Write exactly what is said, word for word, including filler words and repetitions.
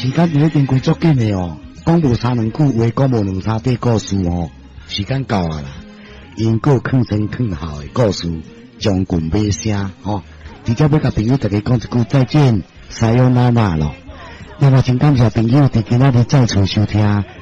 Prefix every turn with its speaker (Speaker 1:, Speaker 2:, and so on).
Speaker 1: 时间一定过足紧的哦，讲无三两句话，讲无两三底故事哦，时间到啊啦。因果囥前囥后的故事，将军尾声吼。直接要甲朋友大家讲一句再见，撒由那拉咯。那么真感谢朋友伫今仔日再次收听